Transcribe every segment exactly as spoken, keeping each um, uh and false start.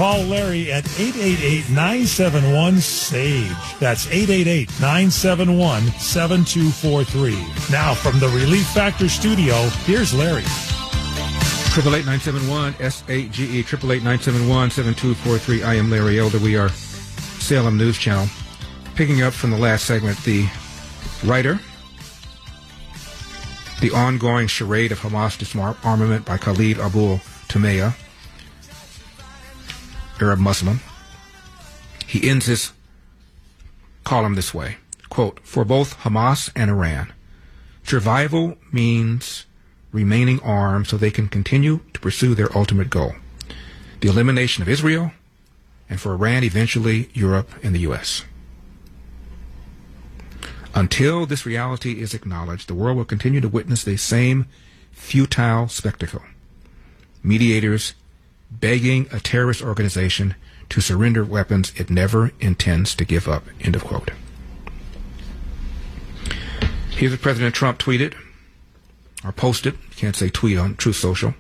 Call Larry at eight eight eight, nine seven one, S A G E. That's eight eight eight, nine seven one, seven two four three. Now, from the Relief Factor studio, here's Larry. Triple eight nine seven one S A G E, triple eight nine seven one seven two four three. I am Larry Elder. We are Salem News Channel. Picking up from the last segment, the writer, the ongoing charade of Hamas disarmament by Khalid Abu Tumayya, Arab Muslim. He ends his column this way, quote, "For both Hamas and Iran, survival means remaining armed so they can continue to pursue their ultimate goal, the elimination of Israel, and for Iran, eventually Europe and the U S Until this reality is acknowledged, the world will continue to witness the same futile spectacle. Mediators begging a terrorist organization to surrender weapons it never intends to give up," end of quote. Here's what President Trump tweeted, or posted, you can't say tweet on Truth Social,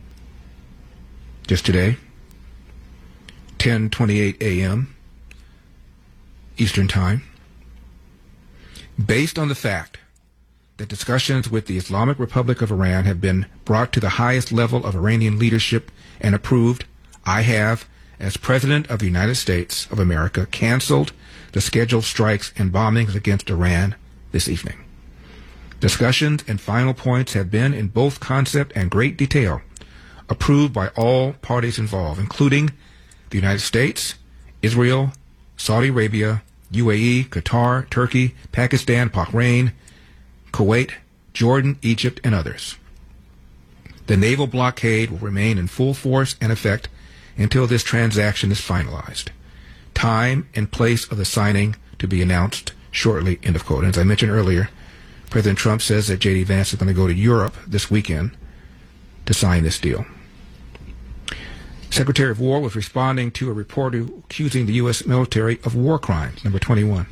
just today, ten twenty-eight a.m. Eastern Time. Based on the fact that discussions with the Islamic Republic of Iran have been brought to the highest level of Iranian leadership and approved, I have, as President of the United States of America, canceled the scheduled strikes and bombings against Iran this evening. Discussions and final points have been, in both concept and great detail, approved by all parties involved, including the United States, Israel, Saudi Arabia, U A E, Qatar, Turkey, Pakistan, Bahrain, Kuwait, Jordan, Egypt, and others. The naval blockade will remain in full force and effect until this transaction is finalized. Time and place of the signing to be announced shortly, end of quote. As I mentioned earlier, President Trump says that J D. Vance is going to go to Europe this weekend to sign this deal. Secretary of War was responding to a report accusing the U S military of war crimes. Number twenty-one.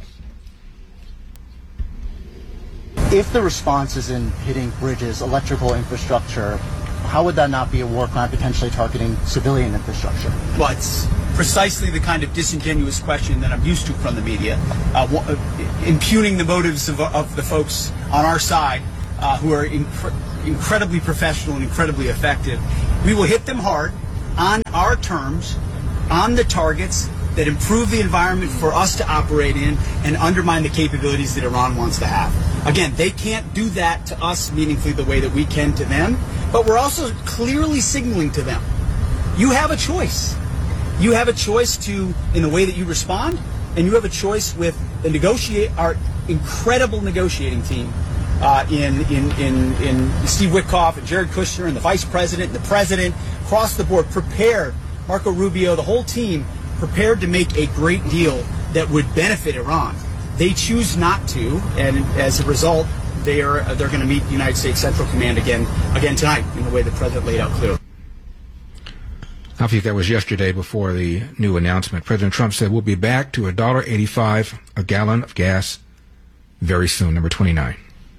If the response is in hitting bridges, electrical infrastructure, how would that not be a war crime potentially targeting civilian infrastructure? Well, it's precisely the kind of disingenuous question that I'm used to from the media, uh, impugning the motives of, of the folks on our side uh, who are inc- incredibly professional and incredibly effective. We will hit them hard on our terms, on the targets that improve the environment for us to operate in and undermine the capabilities that Iran wants to have. Again, they can't do that to us meaningfully the way that we can to them, but we're also clearly signaling to them, you have a choice. You have a choice to, in the way that you respond, and you have a choice with the negotiate our incredible negotiating team uh, in, in, in, in Steve Witkoff and Jared Kushner and the Vice President and the President, across the board, prepared, Marco Rubio, the whole team, prepared to make a great deal that would benefit Iran. They choose not to, and as a result, they are they're going to meet the United States Central Command again again tonight in the way the President laid out clearly. I think that was yesterday before the new announcement. President Trump said we'll be back to one dollar eighty-five a gallon of gas very soon. Number twenty-nine.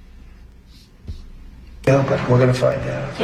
Yeah, but we're going to find out.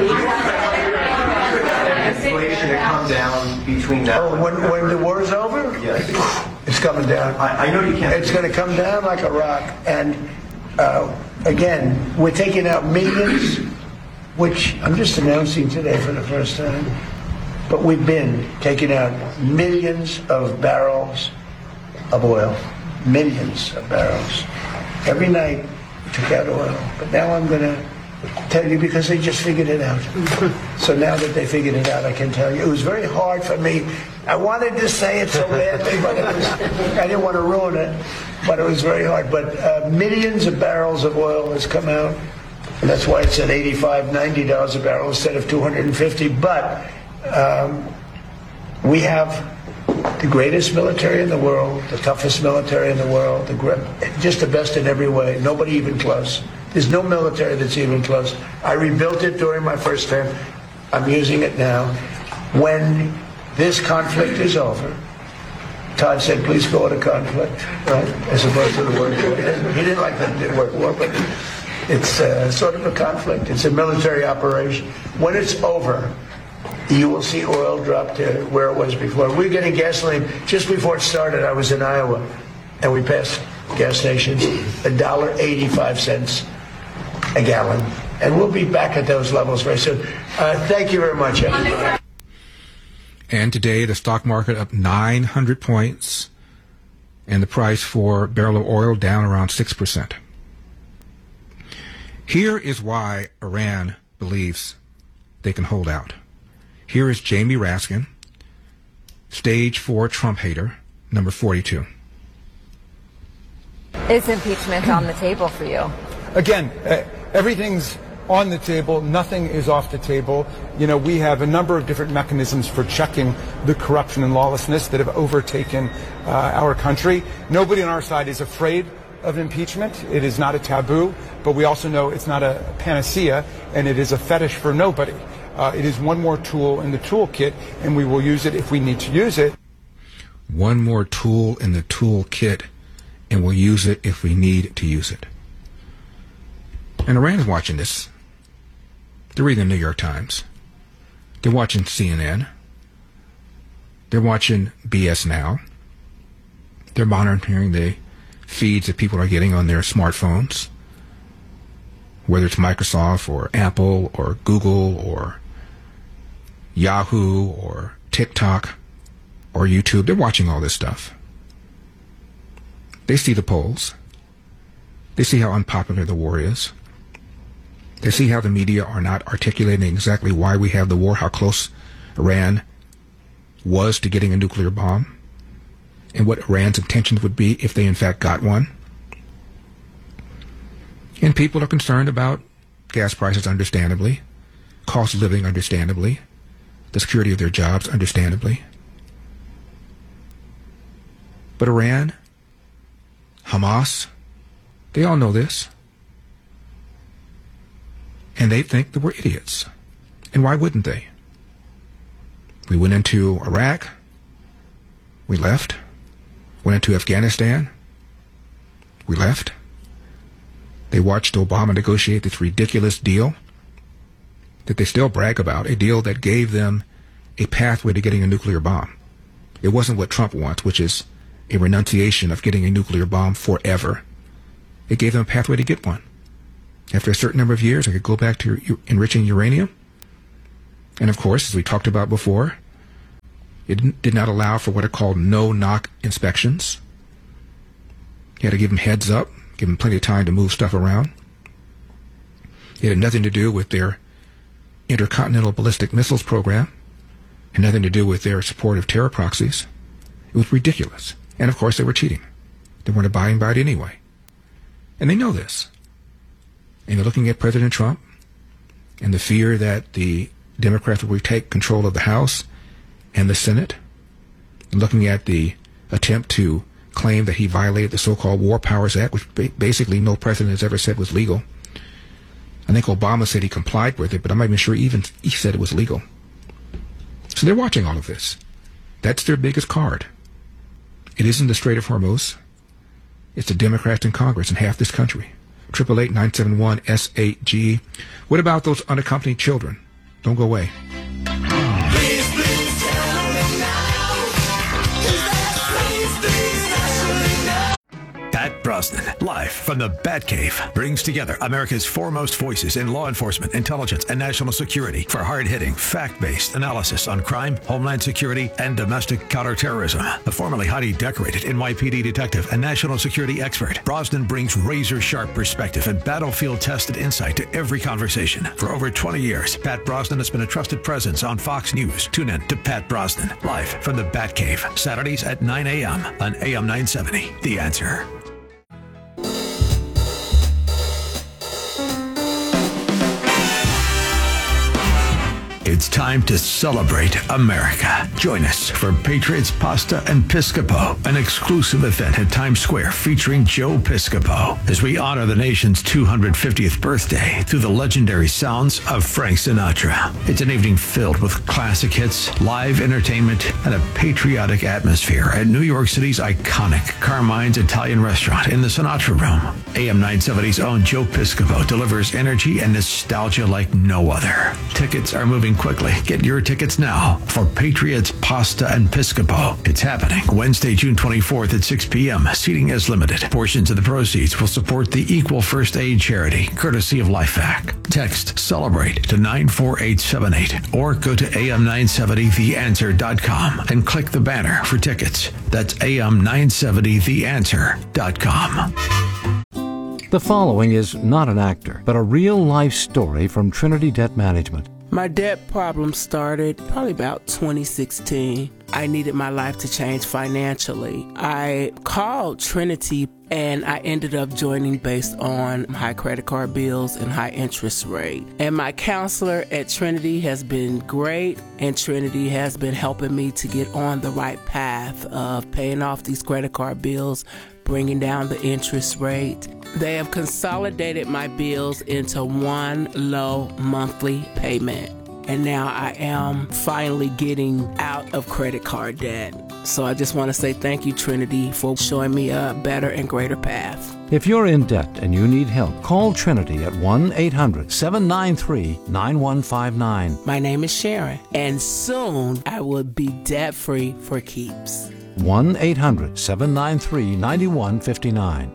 Inflation to come down between now. Oh, when, when the war is over? Yes. It's coming down. I, I know you can't. It's going to come down like a rock. And uh, again, we're taking out millions, which I'm just announcing today for the first time. But we've been taking out millions of barrels of oil, millions of barrels. Every night we took out oil. But now I'm going to tell you because they just figured it out. So now that they figured it out, I can tell you. It was very hard for me. I wanted to say it so badly, but it was, I didn't want to ruin it. But it was very hard. But uh, millions of barrels of oil has come out. And that's why it's at eighty-five, ninety dollars a barrel instead of two hundred fifty. But Um, we have the greatest military in the world, the toughest military in the world, the gr- just the best in every way. Nobody even close. There's no military that's even close. I rebuilt it during my first term. I'm using it now. When this conflict is over, Todd said, please call it a conflict, right? As opposed to the word war. He didn't like the word war, but it's uh, sort of a conflict. It's a military operation. When it's over, you will see oil drop to where it was before. We're getting gasoline. Just before it started, I was in Iowa, and we passed gas stations, one dollar and eighty-five cents a gallon. And we'll be back at those levels very soon. Uh, thank you very much, everybody. And today, the stock market up nine hundred points, and the price for a barrel of oil down around six percent. Here is why Iran believes they can hold out. Here is Jamie Raskin, stage four Trump hater, number forty-two. Is impeachment on the table for you? Again, uh, everything's on the table. Nothing is off the table. You know, we have a number of different mechanisms for checking the corruption and lawlessness that have overtaken uh, our country. Nobody on our side is afraid of impeachment. It is not a taboo, but we also know it's not a panacea, and it is a fetish for nobody. Uh, it is one more tool in the toolkit, and we will use it if we need to use it. One more tool in the toolkit, and we'll use it if we need to use it. And Iran's watching this. They're reading the New York Times. They're watching C N N. They're watching B S Now. They're monitoring the feeds that people are getting on their smartphones, whether it's Microsoft or Apple or Google or Yahoo or TikTok or YouTube. They're watching all this stuff. They see the polls. They see how unpopular the war is. They see how the media are not articulating exactly why we have the war, how close Iran was to getting a nuclear bomb, and what Iran's intentions would be if they in fact got one. And people are concerned about gas prices, understandably, cost of living, understandably, the security of their jobs, understandably. But Iran, Hamas, they all know this. And they think that we're idiots. And why wouldn't they? We went into Iraq. We left. Went into Afghanistan. We left. They watched Obama negotiate this ridiculous deal that they still brag about, a deal that gave them a pathway to getting a nuclear bomb. It wasn't what Trump wants, which is a renunciation of getting a nuclear bomb forever. It gave them a pathway to get one. After a certain number of years, I could go back to enriching uranium. And of course, as we talked about before, it did not allow for what are called no-knock inspections. You had to give them heads up, give them plenty of time to move stuff around. It had nothing to do with their intercontinental ballistic missiles program, and nothing to do with their support of terror proxies. It was ridiculous. And of course, they were cheating. They weren't abiding by it anyway. And they know this. And they're looking at President Trump and the fear that the Democrats will retake control of the House and the Senate, and looking at the attempt to claim that he violated the so-called War Powers Act, which ba- basically no president has ever said was legal. I think Obama said he complied with it, but I'm not even sure even he said it was legal. So they're watching all of this. That's their biggest card. It isn't the Strait of Hormuz. It's the Democrats in Congress and half this country. triple eight nine seven one S eight G. What about those unaccompanied children? Don't go away. Please, please tell me now. Is that please, please actually now? Pat Brosnan, live from the Batcave, brings together America's foremost voices in law enforcement, intelligence, and national security for hard-hitting, fact-based analysis on crime, homeland security, and domestic counterterrorism. A formerly highly decorated N Y P D detective and national security expert, Brosnan brings razor-sharp perspective and battlefield-tested insight to every conversation. For over twenty years, Pat Brosnan has been a trusted presence on Fox News. Tune in to Pat Brosnan, live from the Batcave, Saturdays at nine a.m. on A M nine seventy. The Answer. It's time to celebrate America. Join us for Patriots Pasta and Piscopo, an exclusive event at Times Square featuring Joe Piscopo, as we honor the nation's two hundred fiftieth birthday through the legendary sounds of Frank Sinatra. It's an evening filled with classic hits, live entertainment, and a patriotic atmosphere at New York City's iconic Carmine's Italian restaurant in the Sinatra Room. A M nine seventy's own Joe Piscopo delivers energy and nostalgia like no other. Tickets are moving selling quickly. Get your tickets now for Patriots Pasta and Piscopo. It's happening Wednesday, June twenty-fourth at six p.m. Seating is limited. Portions of the proceeds will support the Equal First Aid charity, courtesy of LifeVac. Text CELEBRATE to nine four eight seven eight or go to A M nine seventy the answer dot com and click the banner for tickets. That's A M nine seventy the answer dot com. The following is not an actor, but a real-life story from Trinity Debt Management. My debt problem started probably about twenty sixteen. I needed my life to change financially. I called Trinity and I ended up joining based on high credit card bills and high interest rate. And my counselor at Trinity has been great, and Trinity has been helping me to get on the right path of paying off these credit card bills, bringing down the interest rate. They have consolidated my bills into one low monthly payment. And now I am finally getting out of credit card debt. So I just want to say thank you, Trinity, for showing me a better and greater path. If you're in debt and you need help, call Trinity at one eight hundred seven nine three nine one five nine. My name is Sharon, and soon I will be debt-free for keeps. one eight hundred seven nine three nine one five nine.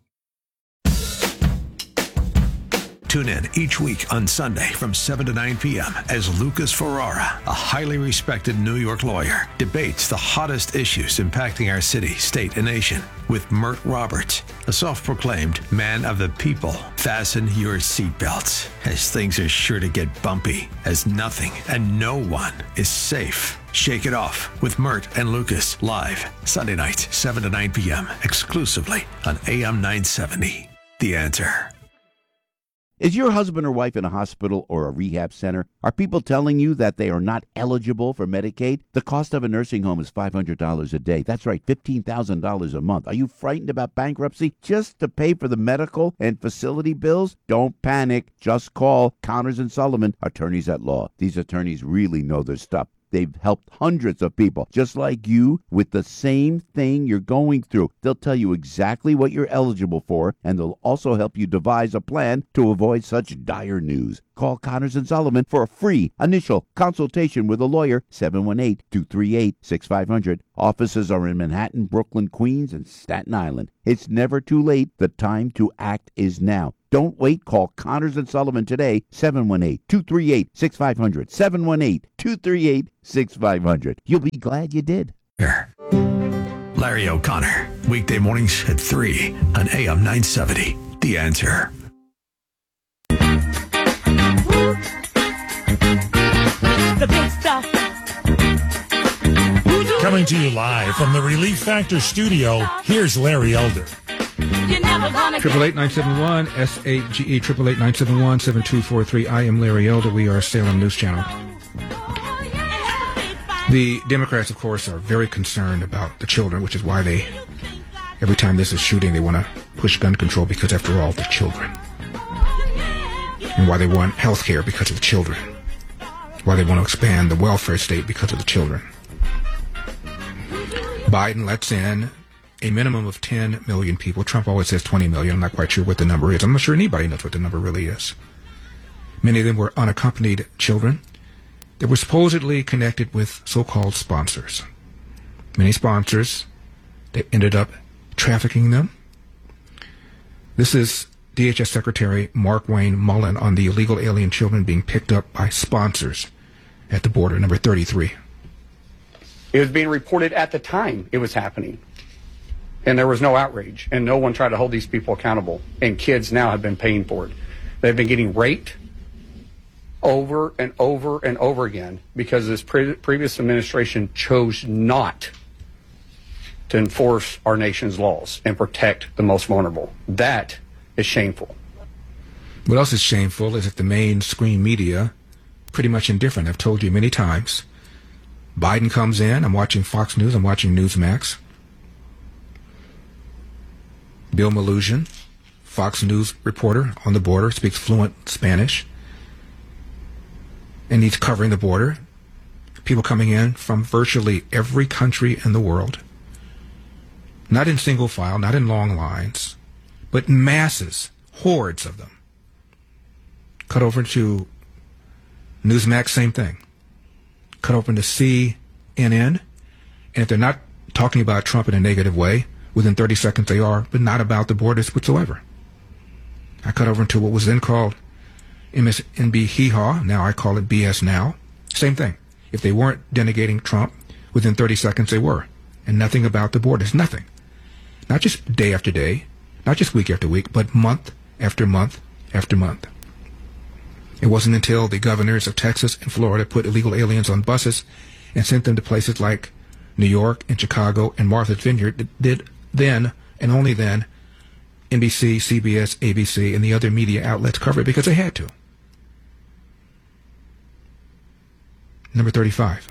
Tune in each week on Sunday from seven to nine p.m. as Lucas Ferrara, a highly respected New York lawyer, debates the hottest issues impacting our city, state, and nation with Mert Roberts, a self-proclaimed man of the people. Fasten your seatbelts, as things are sure to get bumpy, as nothing and no one is safe. Shake it off with Mert and Lucas live Sunday nights, seven to nine p.m. exclusively on A M nine seventy. The Answer. Is your husband or wife in a hospital or a rehab center? Are people telling you that they are not eligible for Medicaid? The cost of a nursing home is five hundred dollars a day. That's right, fifteen thousand dollars a month. Are you frightened about bankruptcy just to pay for the medical and facility bills? Don't panic. Just call Connors and Sullivan, attorneys at law. These attorneys really know their stuff. They've helped hundreds of people just like you with the same thing you're going through. They'll tell you exactly what you're eligible for, and they'll also help you devise a plan to avoid such dire news. Call Connors and Sullivan for a free initial consultation with a lawyer, seven one eight, two three eight, six five zero zero. Offices are in Manhattan, Brooklyn, Queens, and Staten Island. It's never too late. The time to act is now. Don't wait. Call Connors and Sullivan today, seven one eight, two three eight, six five zero zero, seven one eight, two three eight, six five zero zero. You'll be glad you did. Larry O'Connor, weekday mornings at three on A M nine seventy. The Answer. The big stuff. Coming to you live from the Relief Factor studio, here's Larry Elder. Triple eight nine seven one S A G E triple eight nine seven one seven two four three. I am Larry Elder. We are Salem News Channel. The Democrats, of course, are very concerned about the children, which is why they, every time there's a shooting, they want to push gun control because, after all, the children. And why they want health care because of the children. Why they want to expand the welfare state because of the children. Biden lets in a minimum of ten million people. Trump always says twenty million. I'm not quite sure what the number is. I'm not sure anybody knows what the number really is. Many of them were unaccompanied children that were supposedly connected with so-called sponsors. Many sponsors, they ended up trafficking them. This is D H S Secretary Mark Wayne Mullen on the illegal alien children being picked up by sponsors at the border, number thirty-three. It was being reported at the time it was happening. And there was no outrage, and no one tried to hold these people accountable. And kids now have been paying for it. They've been getting raped over and over and over again because this pre- previous administration chose not to enforce our nation's laws and protect the most vulnerable. That is shameful. What else is shameful is that the mainstream media, pretty much indifferent. I've told you many times. Biden comes in, I'm watching Fox News, I'm watching Newsmax. Bill Melugin, Fox News reporter on the border, speaks fluent Spanish. And he's covering the border. People coming in from virtually every country in the world. Not in single file, not in long lines, but masses, hordes of them. Cut over to Newsmax, same thing. Cut open to C N N, and if they're not talking about Trump in a negative way, within thirty seconds they are, but not about the borders whatsoever. I cut over into what was then called M S N B Hee Haw, now I call it B S Now. Same thing. If they weren't denigrating Trump, within thirty seconds they were. And nothing about the borders, nothing. Not just day after day, not just week after week, but month after month after month. It wasn't until the governors of Texas and Florida put illegal aliens on buses and sent them to places like New York and Chicago and Martha's Vineyard that did then, and only then, N B C, C B S, A B C, and the other media outlets cover it because they had to. Number thirty-five.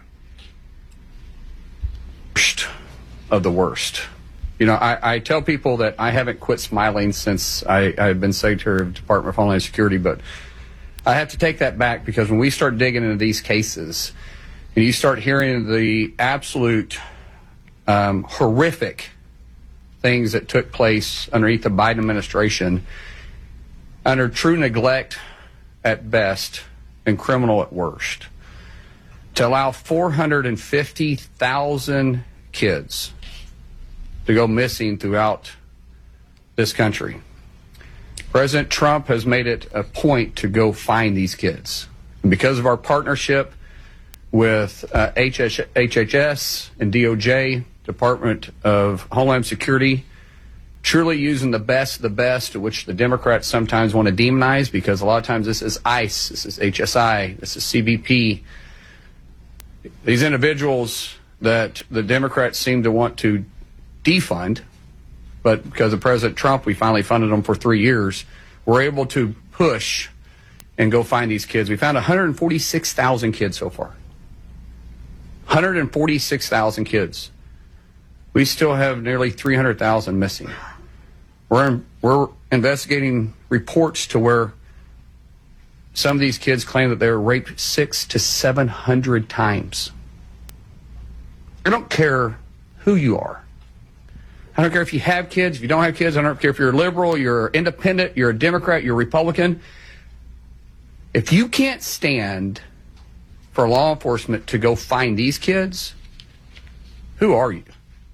Psst, of the worst. You know, I, I tell people that I haven't quit smiling since I, I've been Secretary of the Department of Homeland Security, but I have to take that back because when we start digging into these cases and you start hearing the absolute um, horrific things that took place underneath the Biden administration, under true neglect at best and criminal at worst, to allow four hundred fifty thousand kids to go missing throughout this country. President Trump has made it a point to go find these kids. And because of our partnership with uh, H H S and D O J, Department of Homeland Security, truly using the best of the best, which the Democrats sometimes want to demonize, because a lot of times this is ICE, this is H S I, this is C B P. These individuals that the Democrats seem to want to defund, but because of President Trump, we finally funded them for three years. We're able to push and go find these kids. We found one hundred forty-six thousand kids so far. one hundred forty-six thousand kids. We still have nearly three hundred thousand missing. We're, in, we're investigating reports to where some of these kids claim that they were raped six to seven hundred times. I don't care who you are. I don't care if you have kids, if you don't have kids. I don't care if you're a liberal, you're independent, you're a Democrat, you're a Republican. If you can't stand for law enforcement to go find these kids, who are you?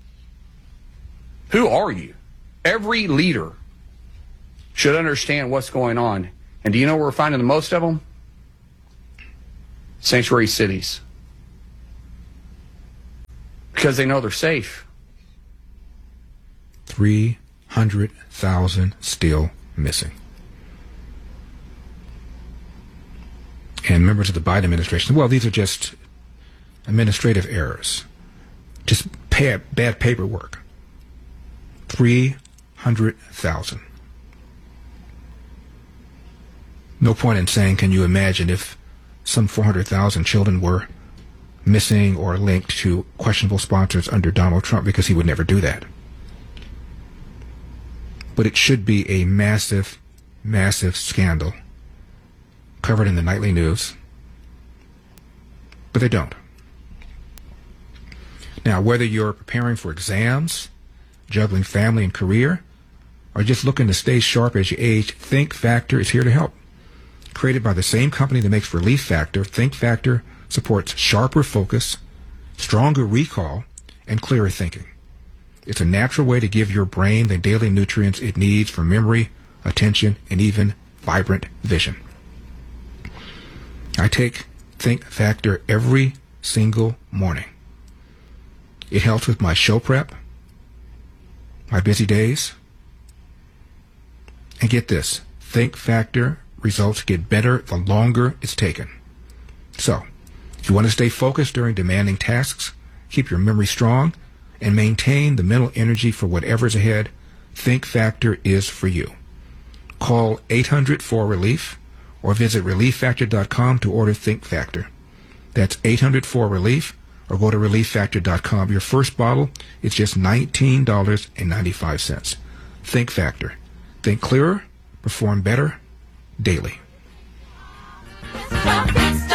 Who are you? Every leader should understand what's going on. And do you know where we're finding the most of them? Sanctuary cities. Because they know they're safe. three hundred thousand still missing. And members of the Biden administration, well, these are just administrative errors. Just bad, bad paperwork. three hundred thousand. No point in saying, can you imagine if some four hundred thousand children were missing or linked to questionable sponsors under Donald Trump, because he would never do that. But it should be a massive, massive scandal covered in the nightly news. But they don't. Now, whether you're preparing for exams, juggling family and career, or just looking to stay sharp as you age, Think Factor is here to help. Created by the same company that makes Relief Factor, Think Factor supports sharper focus, stronger recall, and clearer thinking. It's a natural way to give your brain the daily nutrients it needs for memory, attention, and even vibrant vision. I take Think Factor every single morning. It helps with my show prep, my busy days. And get this, Think Factor results get better the longer it's taken. So, if you want to stay focused during demanding tasks, keep your memory strong, and maintain the mental energy for whatever's ahead, Think Factor is for you. Call eight hundred four relief or visit relief factor dot com to order Think Factor. That's eight hundred four relief or go to relief factor dot com. Your first bottle is just nineteen dollars and ninety-five cents. Think Factor. Think clearer, perform better, daily.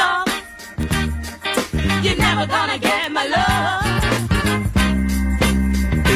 You're never gonna get my love.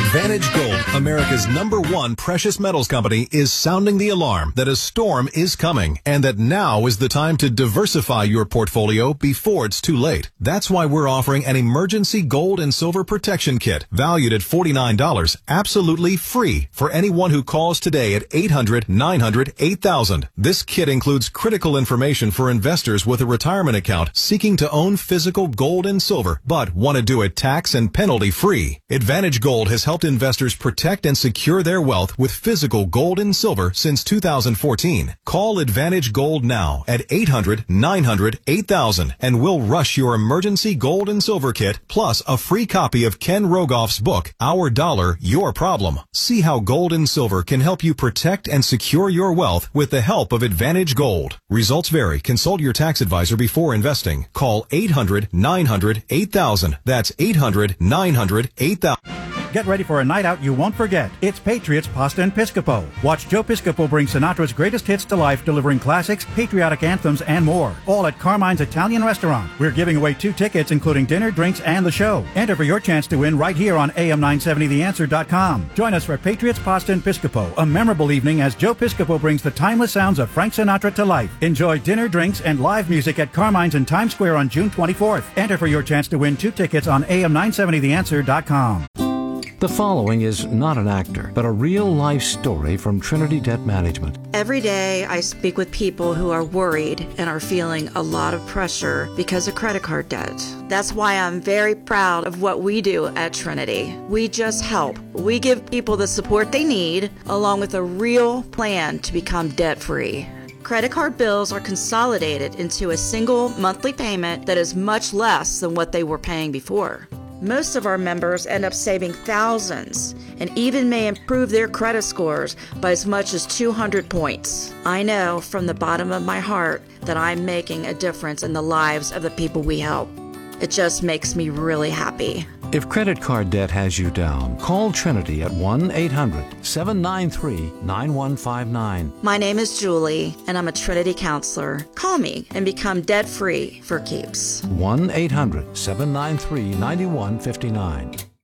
Advantage Gold, America's number one precious metals company, is sounding the alarm that a storm is coming and that now is the time to diversify your portfolio before it's too late. That's why we're offering an emergency gold and silver protection kit valued at forty-nine dollars, absolutely free for anyone who calls today at eight hundred, nine hundred, eight thousand. This kit includes critical information for investors with a retirement account seeking to own physical gold and silver, but want to do it tax and penalty free. Advantage Gold has helped investors protect and secure their wealth with physical gold and silver since two thousand fourteen. Call Advantage Gold now at eight hundred, nine hundred, eight thousand and we'll rush your emergency gold and silver kit plus a free copy of Ken Rogoff's book, Our Dollar, Your Problem. See how gold and silver can help you protect and secure your wealth with the help of Advantage Gold. Results vary. Consult your tax advisor before investing. Call eight hundred, nine hundred, eight thousand. That's eight hundred, nine hundred, eight thousand. Get ready for a night out you won't forget. It's Patriots Pasta and Piscopo. Watch Joe Piscopo bring Sinatra's greatest hits to life, delivering classics, patriotic anthems, and more. All at Carmine's Italian Restaurant. We're giving away two tickets, including dinner, drinks, and the show. Enter for your chance to win right here on A M nine seventy the answer dot com. Join us for Patriots Pasta and Piscopo, a memorable evening as Joe Piscopo brings the timeless sounds of Frank Sinatra to life. Enjoy dinner, drinks, and live music at Carmine's in Times Square on June twenty-fourth. Enter for your chance to win two tickets on A M nine seventy the answer dot com. The following is not an actor, but a real-life story from Trinity Debt Management. Every day I speak with people who are worried and are feeling a lot of pressure because of credit card debt. That's why I'm very proud of what we do at Trinity. We just help. We give people the support they need, along with a real plan to become debt-free. Credit card bills are consolidated into a single monthly payment that is much less than what they were paying before. Most of our members end up saving thousands and even may improve their credit scores by as much as two hundred points. I know from the bottom of my heart that I'm making a difference in the lives of the people we help. It just makes me really happy. If credit card debt has you down, call Trinity at one eight hundred, seven nine three, nine one five nine. My name is Julie, and I'm a Trinity counselor. Call me and become debt-free for keeps. one eight hundred, seven nine three, nine one five nine.